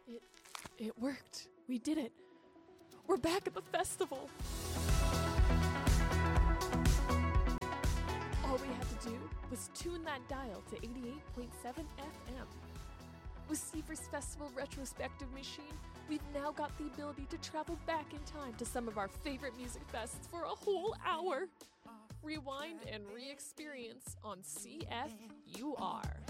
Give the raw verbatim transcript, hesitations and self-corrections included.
It, it worked. We did it. We're back at the festival. All we had to do was tune that dial to eighty-eight point seven F M. With Seaver's Festival Retrospective Machine, we've now got the ability to travel back in time to some of our favorite music fests for a whole hour. Rewind and re-experience on C F U R.